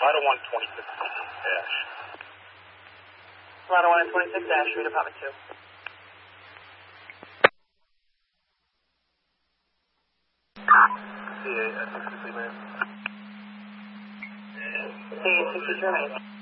Vital 126 Ash. Vital 126 Ash, Street, Apartment 2. CA, 63 man. CA, 63 man.